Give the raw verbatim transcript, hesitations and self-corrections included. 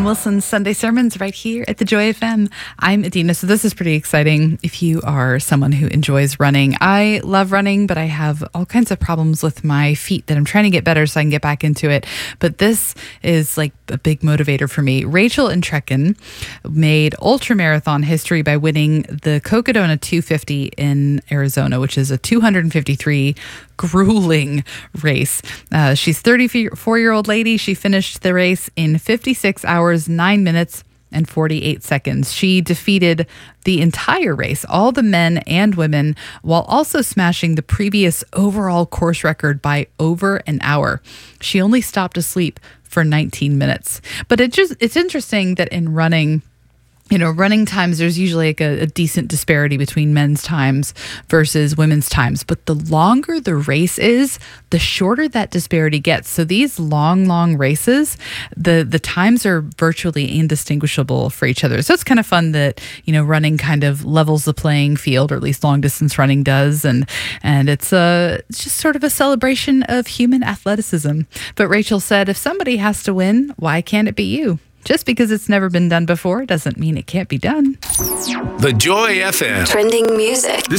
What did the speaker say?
Wilson's Sunday Sermons right here at the Joy F M. I'm Adina, so this is pretty exciting if you are someone who enjoys running. I love running, but I have all kinds of problems with my feet that I'm trying to get better so I can get back into it. But this is like a big motivator for me. Rachel Entrekin made ultramarathon history by winning the Cocodona two fifty in Arizona, which is a two hundred fifty-three grueling race. Uh, she's a thirty-four-year-old lady. She finished the race in fifty-six hours, nine minutes, and forty-eight seconds. She defeated the entire race, all the men and women, while also smashing the previous overall course record by over an hour. She only stopped to sleep for nineteen minutes. But it just it's interesting that in running, you know, running times, there's usually like a, a decent disparity between men's times versus women's times. But the longer the race is, the shorter that disparity gets. So these long, long races, the the times are virtually indistinguishable for each other. So it's kind of fun that, you know, running kind of levels the playing field, or at least long distance running does. And and it's, a, it's just sort of a celebration of human athleticism. But Rachel said, if somebody has to win, why can't it be you? Just because it's never been done before doesn't mean it can't be done. The Joy F M. Trending music.